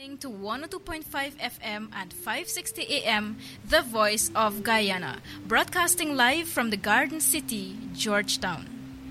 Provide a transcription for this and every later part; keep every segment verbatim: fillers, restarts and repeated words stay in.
listening to one oh two point five F M and five sixty A M, The Voice of Guyana, broadcasting live from the Garden City, Georgetown.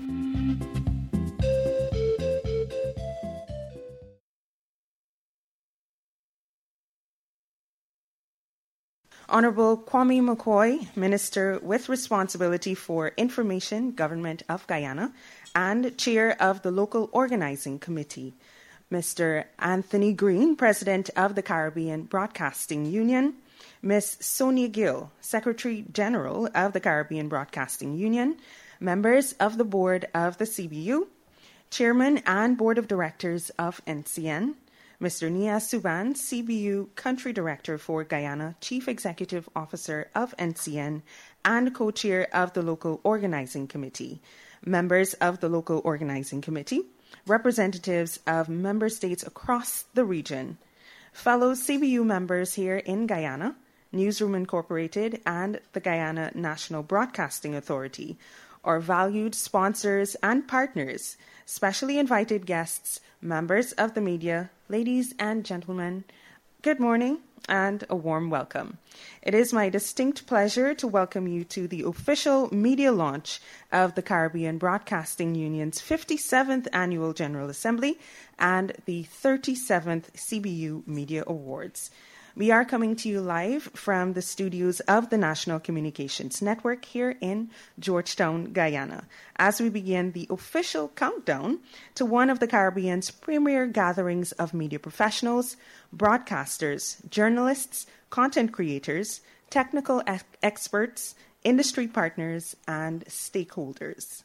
Honorable Kwame McCoy, Minister with responsibility for Information, Government of Guyana, and Chair of the Local Organizing Committee. Mister Anthony Green, President of the Caribbean Broadcasting Union. Miz Sonia Gill, Secretary General of the Caribbean Broadcasting Union. Members of the Board of the C B U. Chairman and Board of Directors of N C N. Mister Niaz Suban, C B U Country Director for Guyana, Chief Executive Officer of N C N, and Co-Chair of the Local Organizing Committee. Members of the Local Organizing Committee, representatives of member states across the region, fellow C B U members here in Guyana, Newsroom Incorporated, and the Guyana National Broadcasting Authority, our valued sponsors and partners, specially invited guests, members of the media, ladies and gentlemen, good morning and a warm welcome. It is my distinct pleasure to welcome you to the official media launch of the Caribbean Broadcasting Union's fifty-seventh Annual General Assembly and the thirty-seventh C B U Media Awards. We are coming to you live from the studios of the National Communications Network here in Georgetown, Guyana, as we begin the official countdown to one of the Caribbean's premier gatherings of media professionals, broadcasters, journalists, content creators, technical ex- experts, industry partners, and stakeholders.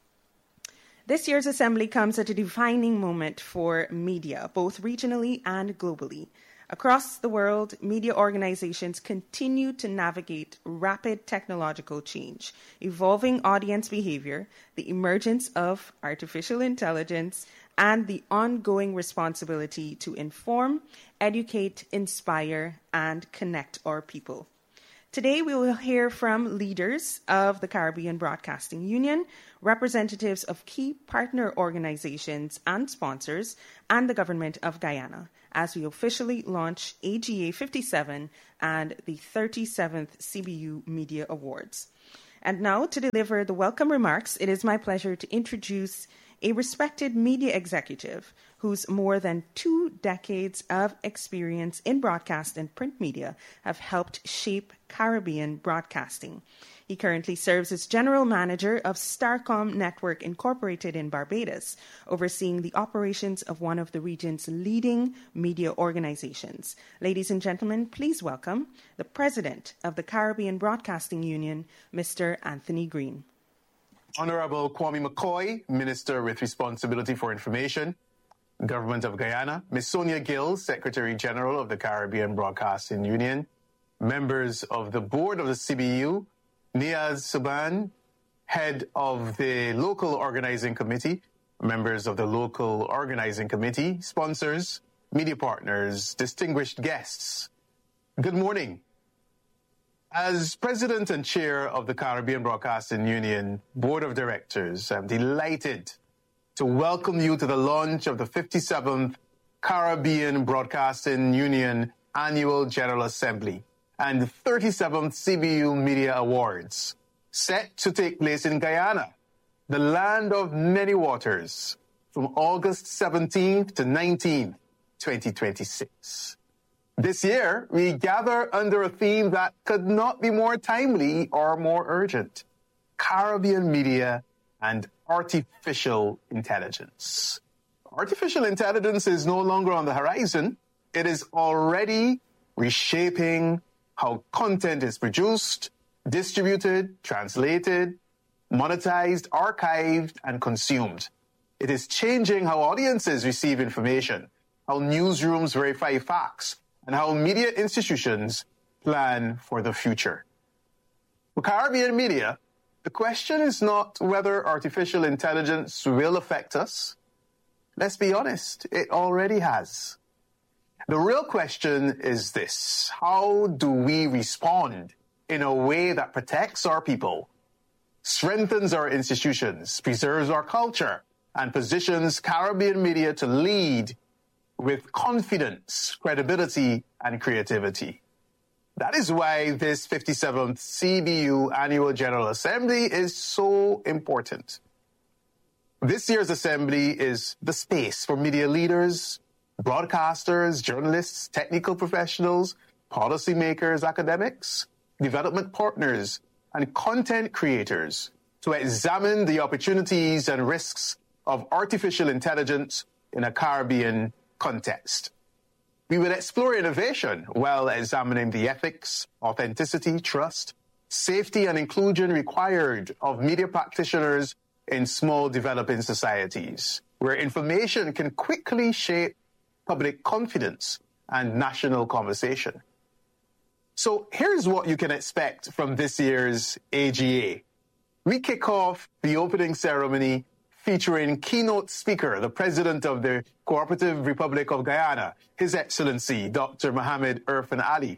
This year's assembly comes at a defining moment for media, both regionally and globally. Across the world, media organizations continue to navigate rapid technological change, evolving audience behavior, the emergence of artificial intelligence, and the ongoing responsibility to inform, educate, inspire, and connect our people. Today, we will hear from leaders of the Caribbean Broadcasting Union, representatives of key partner organizations and sponsors, and the Government of Guyana, as we officially launch A G A fifty-seven and the thirty-seventh C B U Media Awards. And now, to deliver the welcome remarks, it is my pleasure to introduce a respected media executive whose more than two decades of experience in broadcast and print media have helped shape Caribbean broadcasting. He currently serves as General Manager of Starcom Network Incorporated in Barbados, overseeing the operations of one of the region's leading media organizations. Ladies and gentlemen, please welcome the President of the Caribbean Broadcasting Union, Mister Anthony Green. Honorable Kwame McCoy, Minister with responsibility for Information, Government of Guyana, Miz Sonia Gill, Secretary General of the Caribbean Broadcasting Union, members of the Board of the C B U, Niaz Suban, Head of the Local Organizing Committee, members of the Local Organizing Committee, sponsors, media partners, distinguished guests. Good morning. As President and Chair of the Caribbean Broadcasting Union Board of Directors, I'm delighted to welcome you to the launch of the fifty-seventh Caribbean Broadcasting Union Annual General Assembly and the thirty-seventh C B U Media Awards, set to take place in Guyana, the land of many waters, from August seventeenth to nineteenth, twenty twenty-six. This year, we gather under a theme that could not be more timely or more urgent: Caribbean media and artificial intelligence. Artificial intelligence is no longer on the horizon. It is already reshaping how content is produced, distributed, translated, monetized, archived, and consumed. It is changing how audiences receive information, how newsrooms verify facts, and how media institutions plan for the future. For Caribbean media, the question is not whether artificial intelligence will affect us. Let's be honest, it already has. The real question is this: how do we respond in a way that protects our people, strengthens our institutions, preserves our culture, and positions Caribbean media to lead with confidence, credibility, and creativity. That is why this fifty-seventh C B U Annual General Assembly is so important. This year's assembly is the space for media leaders, broadcasters, journalists, technical professionals, policymakers, academics, development partners, and content creators to examine the opportunities and risks of artificial intelligence in a Caribbean context. We will explore innovation while examining the ethics, authenticity, trust, safety, and inclusion required of media practitioners in small developing societies, where information can quickly shape public confidence and national conversation. So here's what you can expect from this year's A G A. We kick off the opening ceremony featuring keynote speaker, the President of the Cooperative Republic of Guyana, His Excellency Doctor Mohamed Irfan Ali.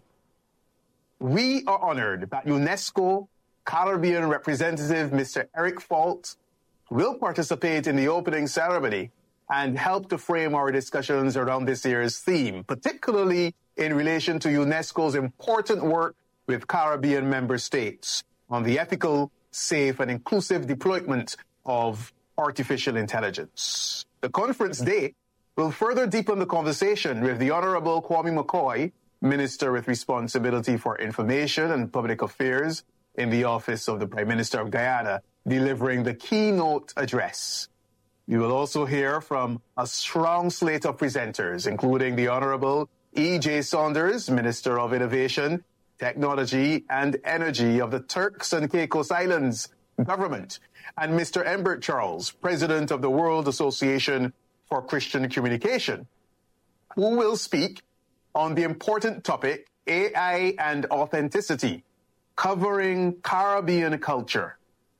We are honored that UNESCO Caribbean representative Mister Eric Fault will participate in the opening ceremony and help to frame our discussions around this year's theme, particularly in relation to UNESCO's important work with Caribbean member states on the ethical, safe, and inclusive deployment of artificial intelligence. The conference day will further deepen the conversation with the Honorable Kwame McCoy, Minister with responsibility for information and public affairs in the office of the Prime Minister of Guyana, delivering the keynote address. You will also hear from a strong slate of presenters, including the Honorable E J Saunders, Minister of Innovation, Technology and Energy of the Turks and Caicos Islands government, and Mister Embert Charles, President of the World Association for Christian Communication, who will speak on the important topic A I and authenticity, covering Caribbean culture.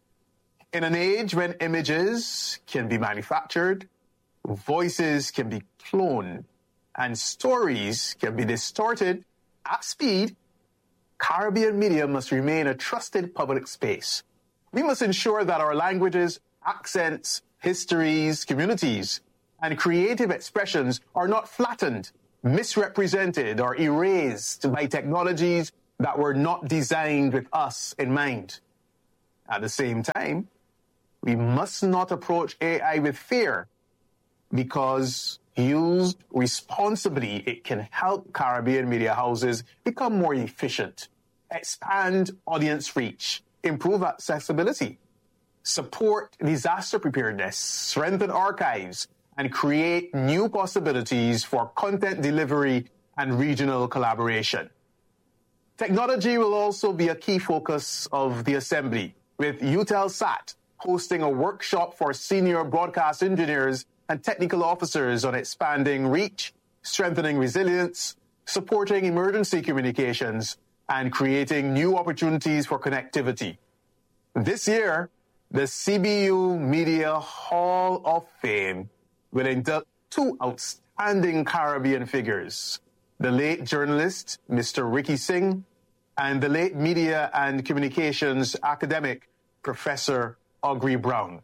In an age when images can be manufactured, voices can be cloned, and stories can be distorted at speed, Caribbean media must remain a trusted public space. We must ensure that our languages, accents, histories, communities, and creative expressions are not flattened, misrepresented, or erased by technologies that were not designed with us in mind. At the same time, we must not approach A I with fear, because used responsibly, it can help Caribbean media houses become more efficient, expand audience reach, improve accessibility, support disaster preparedness, strengthen archives, and create new possibilities for content delivery and regional collaboration. Technology will also be a key focus of the Assembly, with Eutelsat hosting a workshop for senior broadcast engineers and technical officers on expanding reach, strengthening resilience, supporting emergency communications, and creating new opportunities for connectivity. This year, the C B U Media Hall of Fame will induct two outstanding Caribbean figures, the late journalist, Mister Ricky Singh, and the late media and communications academic, Professor Augrey Brown.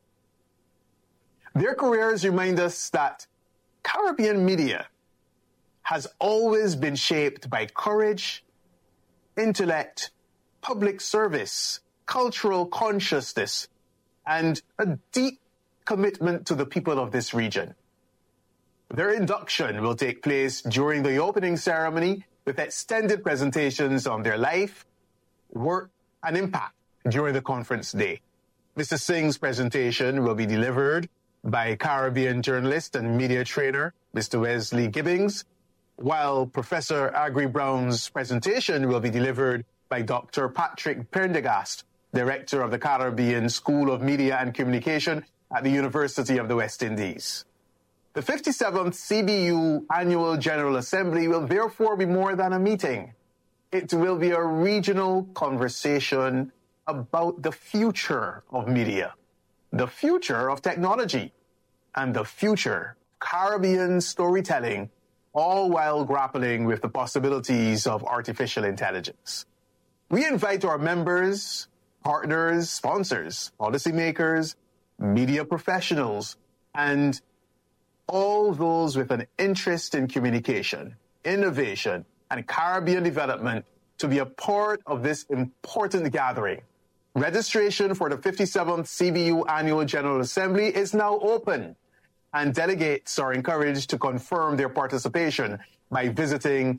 Their careers remind us that Caribbean media has always been shaped by courage, intellect, public service, cultural consciousness, and a deep commitment to the people of this region. Their induction will take place during the opening ceremony with extended presentations on their life, work, and impact during the conference day. Mister Singh's presentation will be delivered by Caribbean journalist and media trainer, Mister Wesley Gibbings, while Professor Augrey Brown's presentation will be delivered by Doctor Patrick Prendergast, Director of the Caribbean School of Media and Communication at the University of the West Indies. The fifty-seventh C B U Annual General Assembly will therefore be more than a meeting. It will be a regional conversation about the future of media, the future of technology, and the future of Caribbean storytelling, all while grappling with the possibilities of artificial intelligence. We invite our members, partners, sponsors, policymakers, media professionals, and all those with an interest in communication, innovation, and Caribbean development to be a part of this important gathering. Registration for the fifty-seventh C B U Annual General Assembly is now open, and delegates are encouraged to confirm their participation by visiting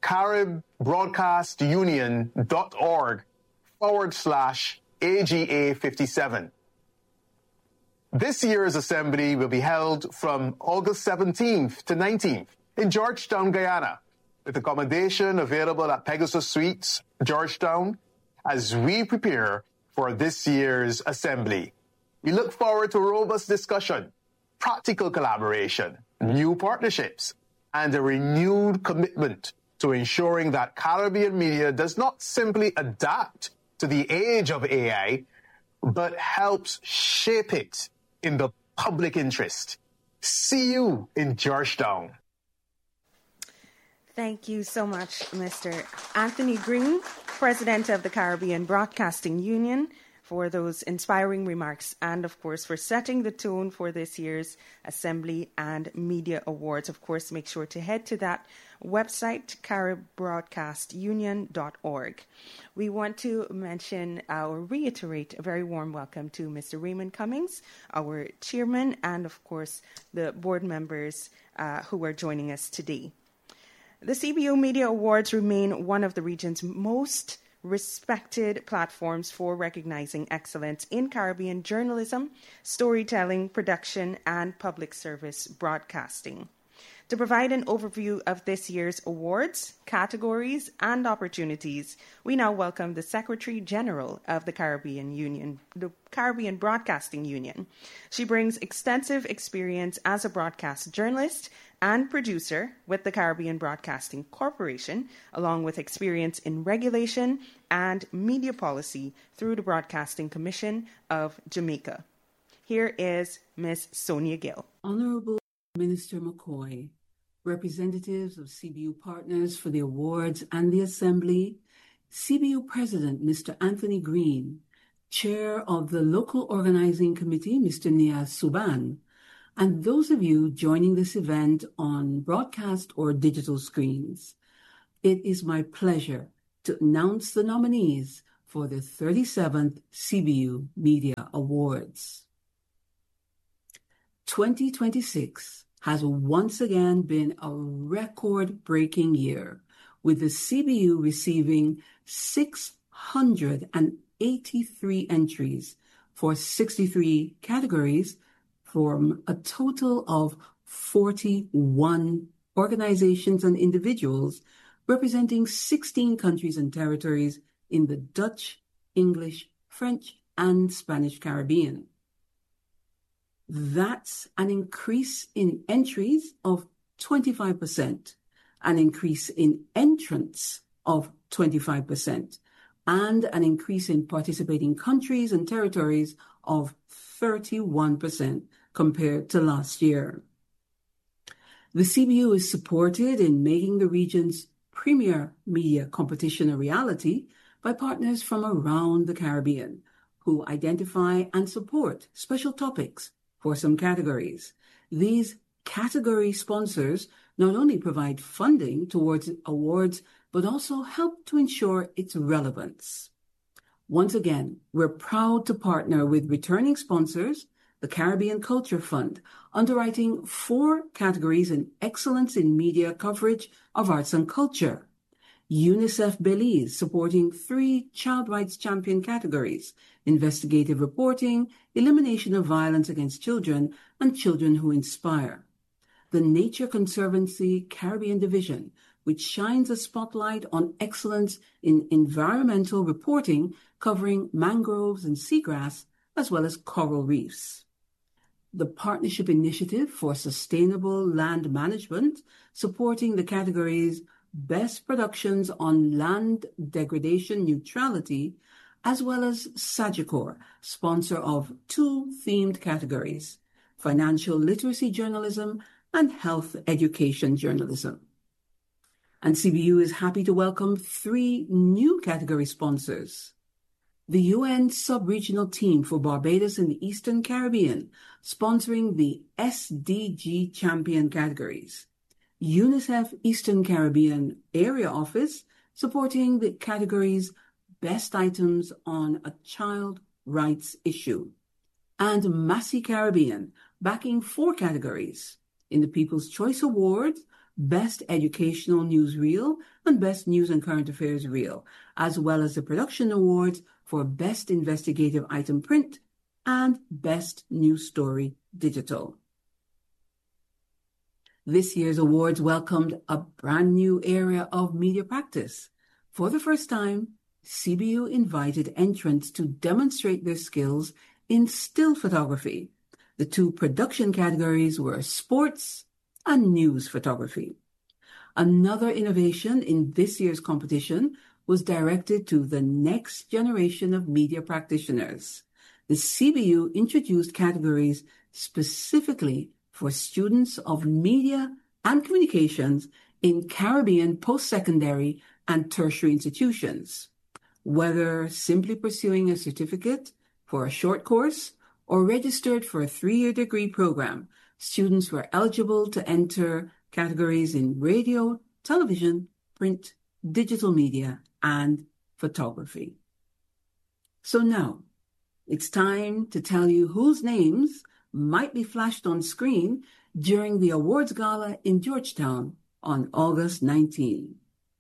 caribroadcastunion.org forward slash AGA fifty-seven. This year's assembly will be held from August seventeenth to nineteenth in Georgetown, Guyana, with accommodation available at Pegasus Suites, Georgetown, as we prepare for this year's assembly. We look forward to robust discussion, practical collaboration, new partnerships, and a renewed commitment to ensuring that Caribbean media does not simply adapt to the age of A I, but helps shape it in the public interest. See you in Georgetown. Thank you so much, Mister Anthony Green, President of the Caribbean Broadcasting Union, for those inspiring remarks and, of course, for setting the tone for this year's Assembly and Media Awards. Of course, make sure to head to that website, carib broadcast union dot org. We want to mention or reiterate a very warm welcome to Mister Raymond Cummings, our chairman, and, of course, the board members uh, who are joining us today. The C B U Media Awards remain one of the region's most respected platforms for recognizing excellence in Caribbean journalism, storytelling, production, and public service broadcasting. To provide an overview of this year's awards, categories, and opportunities, we now welcome the Secretary General of the Caribbean Union, the Caribbean Broadcasting Union. She brings extensive experience as a broadcast journalist and producer with the Caribbean Broadcasting Corporation, along with experience in regulation and media policy through the Broadcasting Commission of Jamaica. Here is Miz Sonia Gill. Honorable Minister McCoy, representatives of C B U partners for the awards and the Assembly, C B U President Mister Anthony Green, Chair of the Local Organizing Committee Mister Niaz Suban, and those of you joining this event on broadcast or digital screens. It is my pleasure to announce the nominees for the thirty-seventh C B U Media Awards. twenty twenty-six has once again been a record-breaking year, with the C B U receiving six hundred eighty-three entries for sixty-three categories from a total of forty-one organizations and individuals representing sixteen countries and territories in the Dutch, English, French, and Spanish Caribbean. That's an increase in entries of twenty-five percent, an increase in entrants of twenty-five percent, and an increase in participating countries and territories of thirty-one percent compared to last year. The C B U is supported in making the region's premier media competition a reality by partners from around the Caribbean who identify and support special topics for some categories. These category sponsors not only provide funding towards awards, but also help to ensure its relevance. Once again, we're proud to partner with returning sponsors, the Caribbean Culture Fund, underwriting four categories in excellence in media coverage of arts and culture. UNICEF Belize supporting three child rights champion categories: investigative reporting, elimination of violence against children, and children who inspire. The Nature Conservancy Caribbean Division, which shines a spotlight on excellence in environmental reporting covering mangroves and seagrass, as well as coral reefs. The Partnership Initiative for Sustainable Land Management, supporting the categories Best Productions on Land Degradation Neutrality, as well as Sagicor, sponsor of two themed categories, Financial Literacy Journalism and Health Education Journalism. And C B U is happy to welcome three new category sponsors: The U N Sub-Regional Team for Barbados in the Eastern Caribbean, sponsoring the S D G Champion categories. UNICEF Eastern Caribbean Area Office, supporting the categories Best Items on a Child Rights Issue. And Massey Caribbean, backing four categories in the People's Choice Awards, Best Educational Newsreel and Best News and Current Affairs Reel, as well as the Production Awards for Best Investigative Item Print and Best News Story Digital. This year's awards welcomed a brand new area of media practice. For the first time, C B U invited entrants to demonstrate their skills in still photography. The two production categories were sports and news photography. Another innovation in this year's competition was directed to the next generation of media practitioners. The C B U introduced categories specifically for students of media and communications in Caribbean post-secondary and tertiary institutions. Whether simply pursuing a certificate for a short course or registered for a three-year degree program, students were eligible to enter categories in radio, television, print, digital media, and photography. So now, it's time to tell you whose names might be flashed on screen during the awards gala in Georgetown on August nineteenth.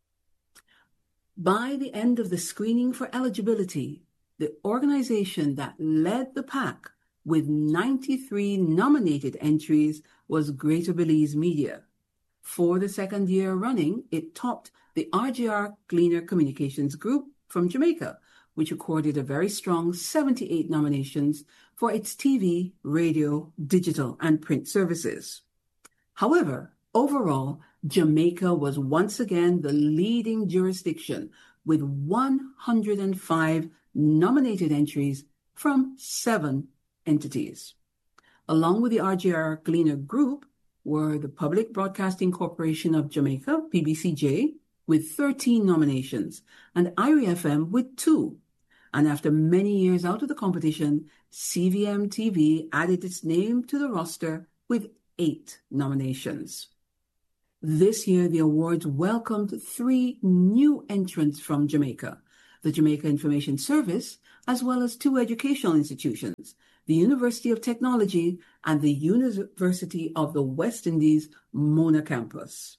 By the end of the screening for eligibility, the organization that led the pack with ninety-three nominated entries was Greater Belize Media. For the second year running, it topped the R G R Gleaner Communications Group from Jamaica, which recorded a very strong seventy-eight nominations for its T V, radio, digital, and print services. However, overall, Jamaica was once again the leading jurisdiction with one hundred five nominated entries from seven entities. Along with the R G R Gleaner Group were the Public Broadcasting Corporation of Jamaica, P B C J, with thirteen nominations, and I R I F M with two. And after many years out of the competition, C V M T V added its name to the roster with eight nominations. This year, the awards welcomed three new entrants from Jamaica, the Jamaica Information Service, as well as two educational institutions, the University of Technology and the University of the West Indies Mona campus.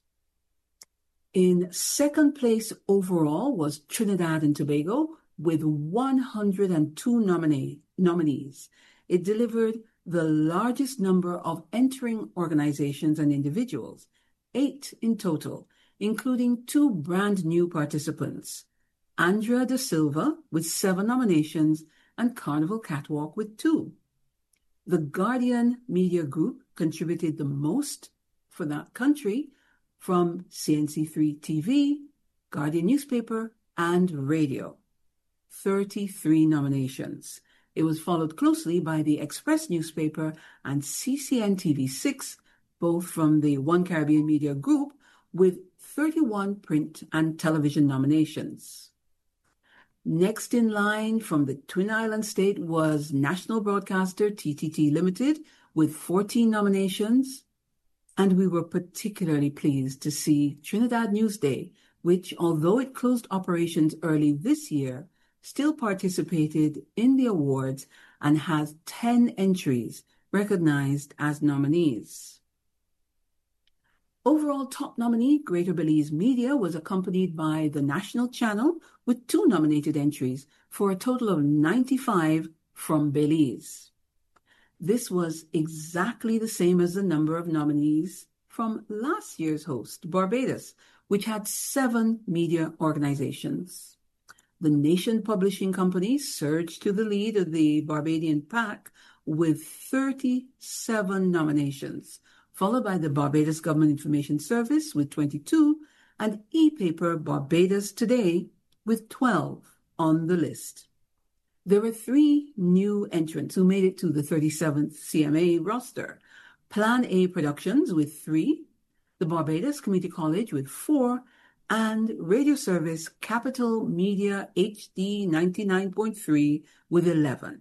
In second place overall was Trinidad and Tobago with one hundred two nominee, nominees. It delivered the largest number of entering organizations and individuals, eight in total, including two brand new participants, Andrea Da Silva with seven nominations and Carnival Catwalk with two. The Guardian Media Group contributed the most for that country from C N C three T V, Guardian Newspaper, and Radio. thirty-three nominations. It was followed closely by the Express newspaper and C C N T V six, both from the One Caribbean Media Group, with thirty-one print and television nominations. Next in line from the Twin Island state was national broadcaster T T T Limited with fourteen nominations. And we were particularly pleased to see Trinidad Newsday, which, although it closed operations early this year, still participated in the awards and has ten entries recognized as nominees. Overall top nominee, Greater Belize Media, was accompanied by the National Channel with two nominated entries for a total of ninety-five from Belize. This was exactly the same as the number of nominees from last year's host, Barbados, which had seven media organizations. The Nation Publishing Company surged to the lead of the Barbadian pack with thirty-seven nominations, followed by the Barbados Government Information Service with twenty-two, and e-paper Barbados Today with twelve on the list. There were three new entrants who made it to the thirty-seventh C M A roster. Plan A Productions with three, the Barbados Community College with four, and radio service Capital Media H D ninety-nine point three with eleven.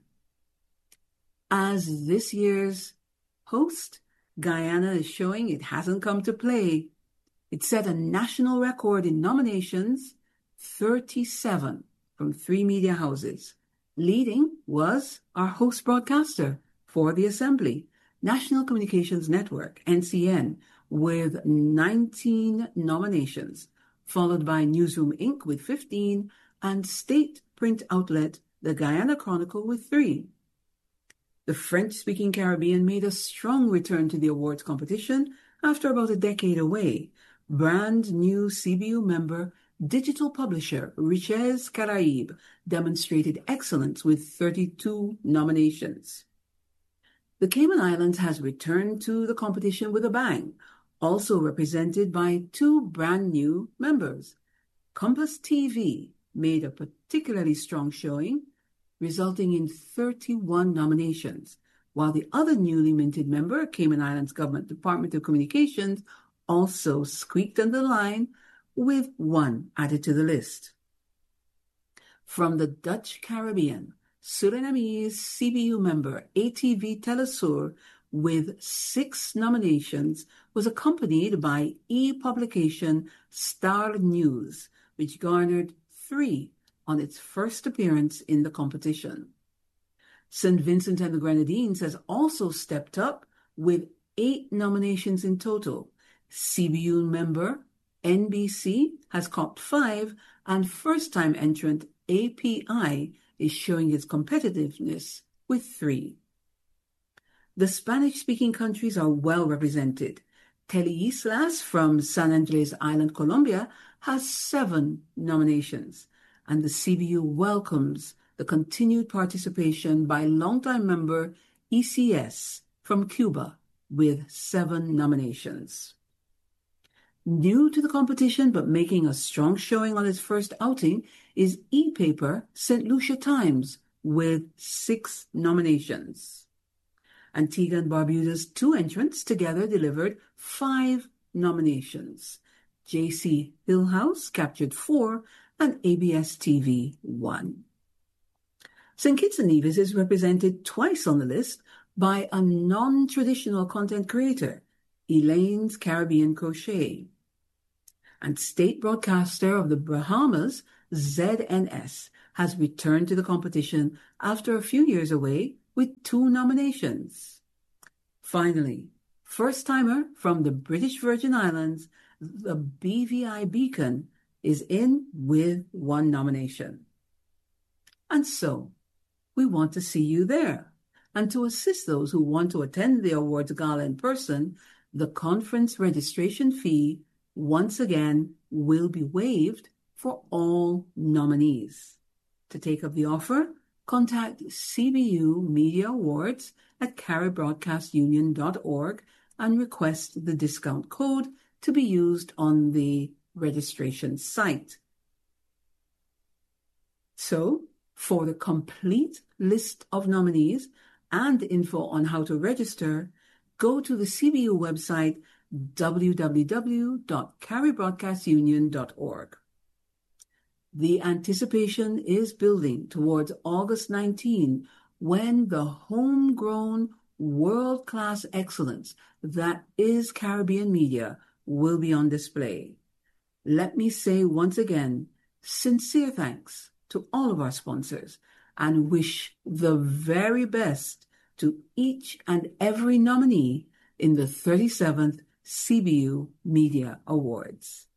As this year's host, Guyana is showing it hasn't come to play. It set a national record in nominations, thirty-seven from three media houses. Leading was our host broadcaster for the Assembly, National Communications Network, N C N, with nineteen nominations, followed by Newsroom Incorporated with fifteen, and state print outlet The Guyana Chronicle with three. The French-speaking Caribbean made a strong return to the awards competition after about a decade away. Brand new C B U member, digital publisher Richez Caraïbe demonstrated excellence with thirty-two nominations. The Cayman Islands has returned to the competition with a bang, also represented by two brand new members. Compass T V made a particularly strong showing, resulting in thirty-one nominations, while the other newly minted member, Cayman Islands Government Department of Communications, also squeaked on the line with one added to the list. From the Dutch Caribbean, Surinamese C B U member A T V Telesur with six nominations was accompanied by e-publication Star News, which garnered three on its first appearance in the competition. Saint Vincent and the Grenadines has also stepped up with eight nominations in total. C B U member N B C has copped five, and first-time entrant A P I is showing its competitiveness with three. The Spanish-speaking countries are well represented. Teleislas from San Andres Island, Colombia, has seven nominations, and the C B U welcomes the continued participation by longtime member E C S from Cuba with seven nominations. New to the competition but making a strong showing on its first outing is e-paper Saint Lucia Times with six nominations. Antigua and Barbuda's two entrants together delivered five nominations. J C Hillhouse captured four and A B S T V one. Saint Kitts and Nevis is represented twice on the list by a non-traditional content creator, Elaine's Caribbean Crochet. And state broadcaster of the Bahamas, Z N S, has returned to the competition after a few years away with two nominations. Finally, first-timer from the British Virgin Islands, the B V I Beacon, is in with one nomination. And so, we want to see you there. And to assist those who want to attend the awards gala in person, the conference registration fee, once again, will be waived for all nominees. To take up the offer, contact C B U Media Awards at carib broadcast union dot org and request the discount code to be used on the registration site. So, for the complete list of nominees and info on how to register, go to the C B U website w w w dot carib broadcast union dot org. The anticipation is building towards August nineteenth, when the homegrown world-class excellence that is Caribbean media will be on display. Let me say once again, sincere thanks to all of our sponsors and wish the very best to each and every nominee in the thirty-seventh C B U Media Awards.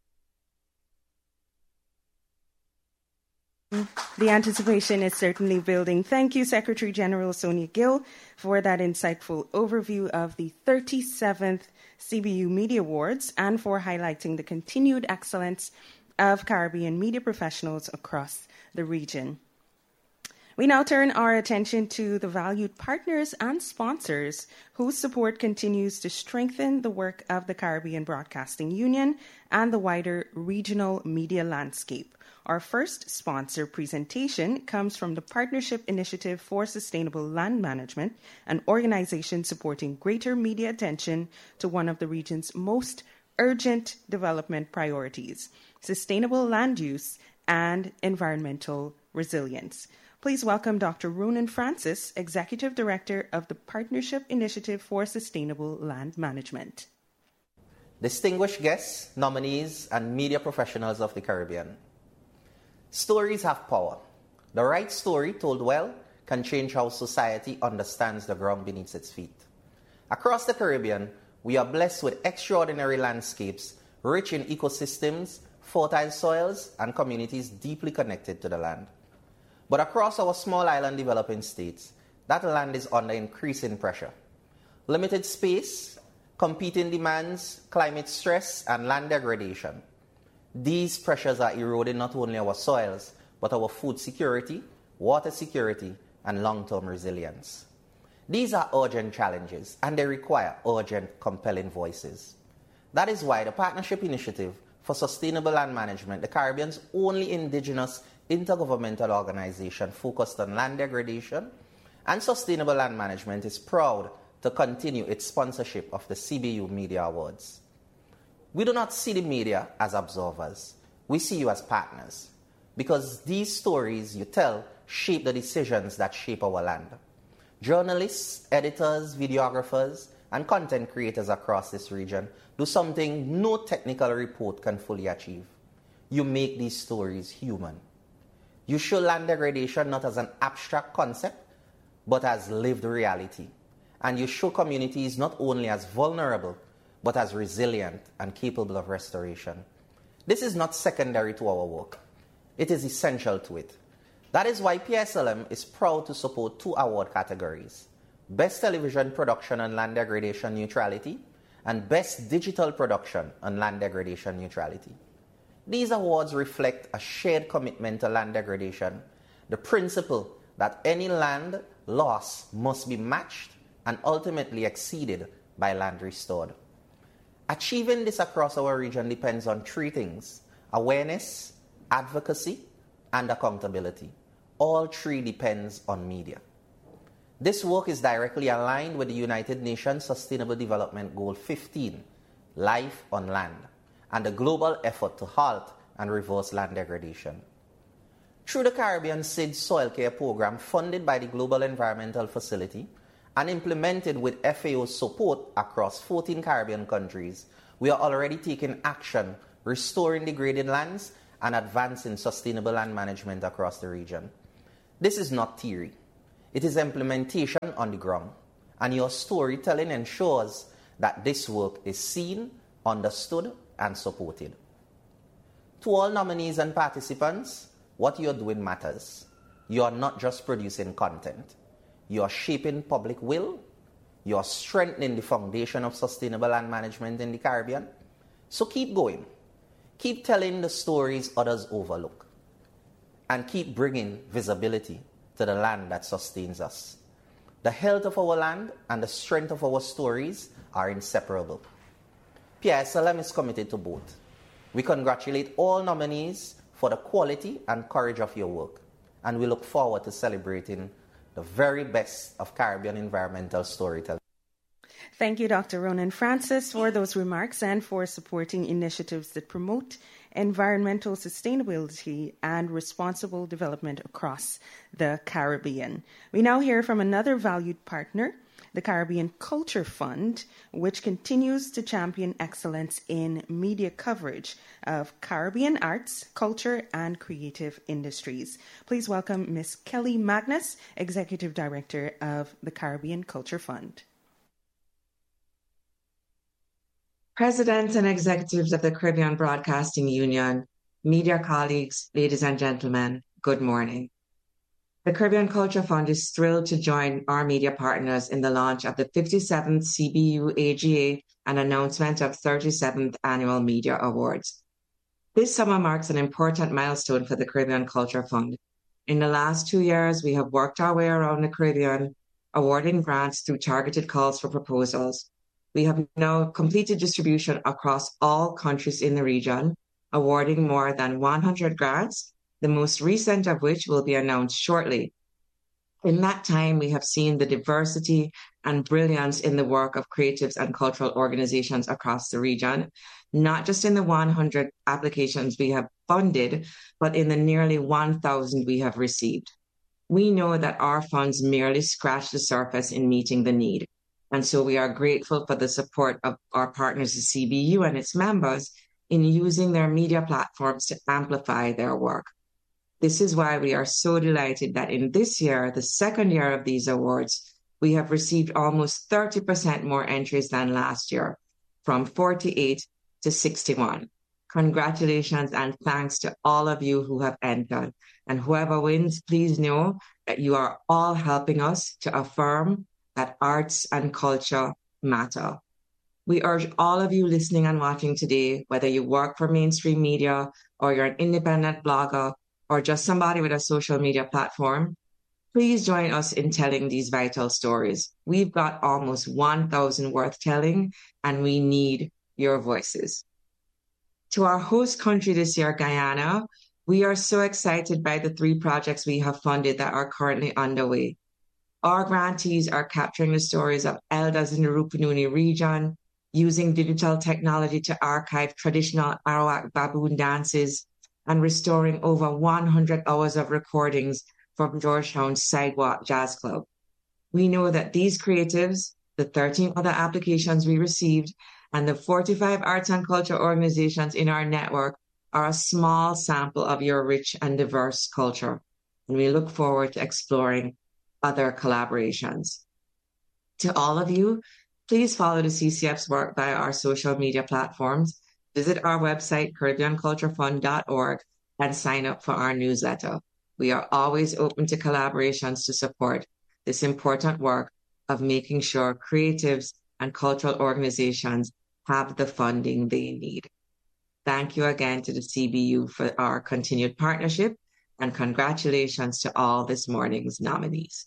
The anticipation is certainly building. Thank you, Secretary General Sonia Gill, for that insightful overview of the thirty-seventh C B U Media Awards and for highlighting the continued excellence of Caribbean media professionals across the region. We now turn our attention to the valued partners and sponsors whose support continues to strengthen the work of the Caribbean Broadcasting Union and the wider regional media landscape. Our first sponsor presentation comes from the Partnership Initiative for Sustainable Land Management, an organization supporting greater media attention to one of the region's most urgent development priorities, sustainable land use, and environmental resilience. Please welcome Doctor Ronan Francis, Executive Director of the Partnership Initiative for Sustainable Land Management. Distinguished guests, nominees, and media professionals of the Caribbean. Stories have power. The right story told well can change how society understands the ground beneath its feet. Across the Caribbean, we are blessed with extraordinary landscapes, rich in ecosystems, fertile soils, and communities deeply connected to the land. But across our small island developing states, that land is under increasing pressure. Limited space, competing demands, climate stress, and land degradation. These pressures are eroding not only our soils, but our food security, water security, and long-term resilience. These are urgent challenges, and they require urgent, compelling voices. That is why the Partnership Initiative for Sustainable Land Management, the Caribbean's only indigenous intergovernmental organization focused on land degradation and sustainable land management, is proud to continue its sponsorship of the C B U Media Awards. We do not see the media as observers. We see you as partners, because these stories you tell shape the decisions that shape our land. Journalists, editors, videographers, and content creators across this region do something no technical report can fully achieve. You make these stories human. You show land degradation not as an abstract concept, but as lived reality. And you show communities not only as vulnerable, but as resilient and capable of restoration. This is not secondary to our work. It is essential to it. That is why P S L M is proud to support two award categories: Best Television Production on Land Degradation Neutrality and Best Digital Production on Land Degradation Neutrality. These awards reflect a shared commitment to land degradation, the principle that any land loss must be matched and ultimately exceeded by land restored. Achieving this across our region depends on three things: awareness, advocacy, and accountability. All three depends on media. This work is directly aligned with the United Nations Sustainable Development Goal fifteen, Life on Land, and the global effort to halt and reverse land degradation. Through the Caribbean S I D Soil Care Program, funded by the Global Environmental Facility and implemented with F A O's support across fourteen Caribbean countries, we are already taking action, restoring degraded lands and advancing sustainable land management across the region. This is not theory. It is implementation on the ground, and your storytelling ensures that this work is seen, understood, and supported. To all nominees and participants, what you are doing matters. You are not just producing content. You are shaping public will. You are strengthening the foundation of sustainable land management in the Caribbean. So keep going. Keep telling the stories others overlook. And keep bringing visibility to the land that sustains us. The health of our land and the strength of our stories are inseparable. P S L M is committed to both. We congratulate all nominees for the quality and courage of your work, and we look forward to celebrating the very best of Caribbean environmental storytelling. Thank you, Doctor Ronan Francis, for those remarks and for supporting initiatives that promote environmental sustainability and responsible development across the Caribbean. We now hear from another valued partner, the Caribbean Culture Fund, which continues to champion excellence in media coverage of Caribbean arts, culture, and creative industries. Please welcome Miz Kelly Magnus, Executive Director of the Caribbean Culture Fund. Presidents and executives of the Caribbean Broadcasting Union, media colleagues, ladies and gentlemen, good morning. The Caribbean Culture Fund is thrilled to join our media partners in the launch of the fifty-seventh C B U A G A and announcement of thirty-seventh Annual Media Awards. This summer marks an important milestone for the Caribbean Culture Fund. In the last two years, we have worked our way around the Caribbean, awarding grants through targeted calls for proposals. We have now completed distribution across all countries in the region, awarding more than one hundred grants, the most recent of which will be announced shortly. In that time, we have seen the diversity and brilliance in the work of creatives and cultural organizations across the region, not just in the one hundred applications we have funded, but in the nearly one thousand we have received. We know that our funds merely scratch the surface in meeting the need, and so we are grateful for the support of our partners, the C B U and its members, in using their media platforms to amplify their work. This is why we are so delighted that in this year, the second year of these awards, we have received almost thirty percent more entries than last year, from forty-eight to sixty-one. Congratulations and thanks to all of you who have entered. And whoever wins, please know that you are all helping us to affirm that arts and culture matter. We urge all of you listening and watching today, whether you work for mainstream media or you're an independent blogger or just somebody with a social media platform, please join us in telling these vital stories. We've got almost one thousand worth telling, and we need your voices. To our host country this year, Guyana, we are so excited by the three projects we have funded that are currently underway. Our grantees are capturing the stories of elders in the Rupununi region, using digital technology to archive traditional Arawak baboon dances, and restoring over one hundred hours of recordings from Georgetown's Sidewalk Jazz Club. We know that these creatives, the thirteen other applications we received, and the forty-five arts and culture organizations in our network are a small sample of your rich and diverse culture, and we look forward to exploring other collaborations. To all of you, please follow the C C F's work via our social media platforms, visit our website, Caribbean Culture Fund dot org, and sign up for our newsletter. We are always open to collaborations to support this important work of making sure creatives and cultural organizations have the funding they need. Thank you again to the C B U for our continued partnership, and congratulations to all this morning's nominees.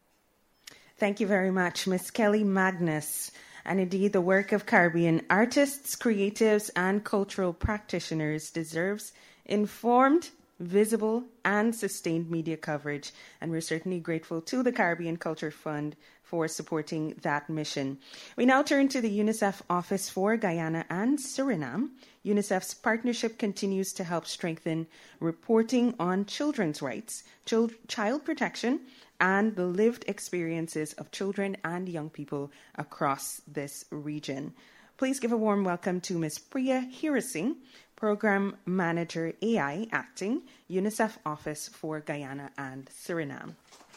Thank you very much, Miz Kelly Magnus. And indeed, the work of Caribbean artists, creatives, and cultural practitioners deserves informed, visible, and sustained media coverage. And we're certainly grateful to the Caribbean Culture Fund for supporting that mission. We now turn to the UNICEF Office for Guyana and Suriname. UNICEF's partnership continues to help strengthen reporting on children's rights, child, child protection, and the lived experiences of children and young people across this region. Please give a warm welcome to Miz Priya Hirasingh, Program Manager A I, Acting, UNICEF Office for Guyana and Suriname.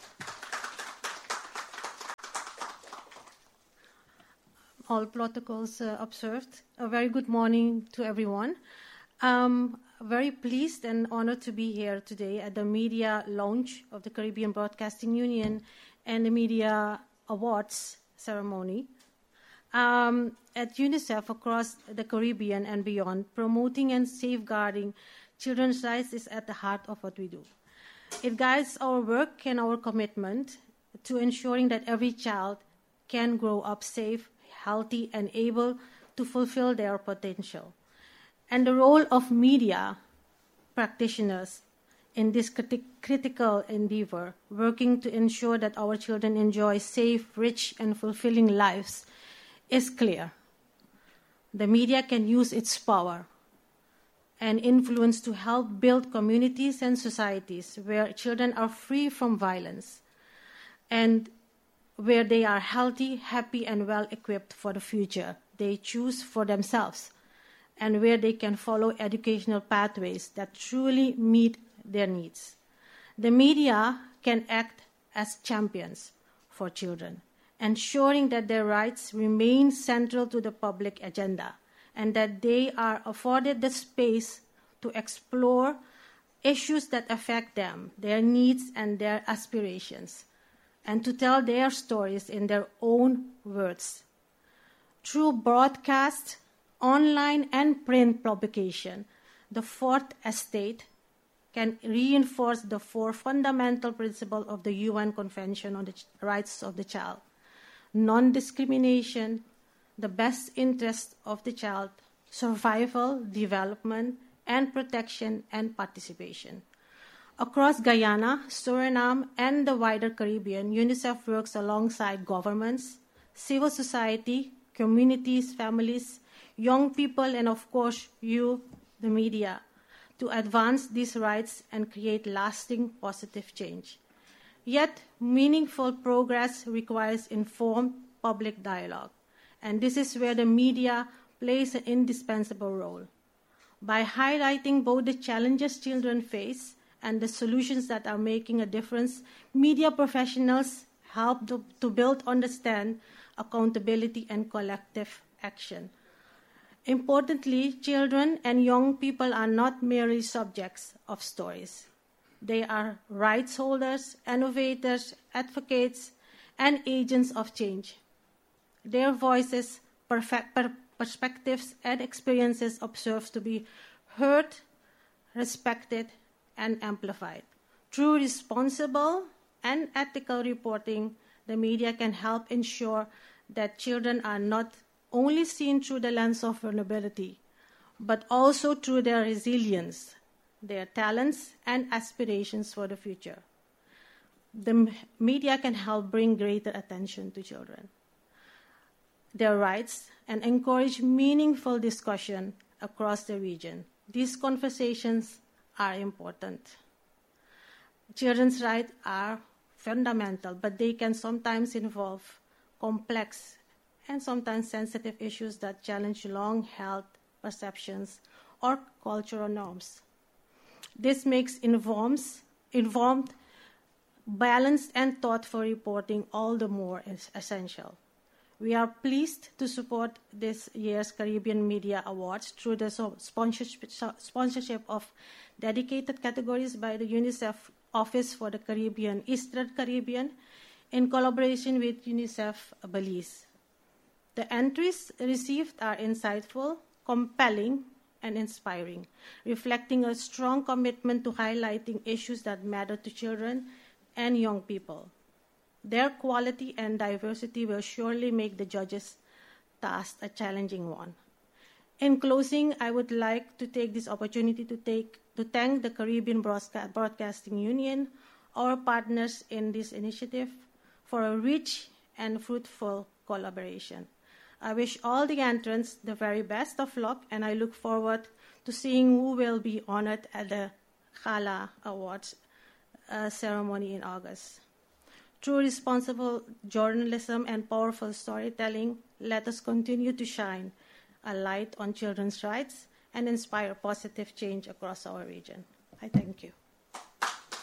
All protocols uh, observed. A very good morning to everyone. Um, very pleased and honored to be here today at the media launch of the Caribbean Broadcasting Union and the Media Awards ceremony. Um, at UNICEF across the Caribbean and beyond, promoting and safeguarding children's rights is at the heart of what we do. It guides our work and our commitment to ensuring that every child can grow up safe, healthy, and able to fulfill their potential. And the role of media practitioners in this criti- critical endeavor, working to ensure that our children enjoy safe, rich, and fulfilling lives, is clear. The media can use its power and influence to help build communities and societies where children are free from violence and where they are healthy, happy, and well-equipped for the future they choose for themselves, and where they can follow educational pathways that truly meet their needs. The media can act as champions for children, ensuring that their rights remain central to the public agenda and that they are afforded the space to explore issues that affect them, their needs, and their aspirations, and to tell their stories in their own words. Through broadcast, online, and print publication, the Fourth Estate can reinforce the four fundamental principles of the U N Convention on the Rights of the Child: non-discrimination, the best interest of the child, survival, development, and protection and participation. Across Guyana, Suriname, and the wider Caribbean, UNICEF works alongside governments, civil society, communities, families, young people, and of course you, the media, to advance these rights and create lasting positive change. Yet, meaningful progress requires informed public dialogue, and this is where the media plays an indispensable role. By highlighting both the challenges children face and the solutions that are making a difference, media professionals help to, to build understand, accountability, and collective action. Importantly, children and young people are not merely subjects of stories. They are rights holders, innovators, advocates, and agents of change. Their voices, perfect, per, perspectives, and experiences observed to be heard, respected, and amplified. Through responsible and ethical reporting, the media can help ensure that children are not only seen through the lens of vulnerability, but also through their resilience, their talents, and aspirations for the future. The media can help bring greater attention to children, their rights, and encourage meaningful discussion across the region. These conversations are important. Children's rights are fundamental, but they can sometimes involve complex and sometimes sensitive issues that challenge long-held perceptions or cultural norms. This makes informs, informed, balanced, and thoughtful reporting all the more essential. We are pleased to support this year's Caribbean Media Awards through the sponsorship of dedicated categories by the UNICEF Office for the Caribbean, Eastern Caribbean, in collaboration with UNICEF Belize. The entries received are insightful, compelling, and inspiring, reflecting a strong commitment to highlighting issues that matter to children and young people. Their quality and diversity will surely make the judges' task a challenging one. In closing, I would like to take this opportunity to, take, to thank the Caribbean Broadcasting Union, our partners in this initiative, for a rich and fruitful collaboration. I wish all the entrants the very best of luck, and I look forward to seeing who will be honored at the Gala Awards uh, ceremony in August. Through responsible journalism and powerful storytelling, let us continue to shine a light on children's rights and inspire positive change across our region. I thank you.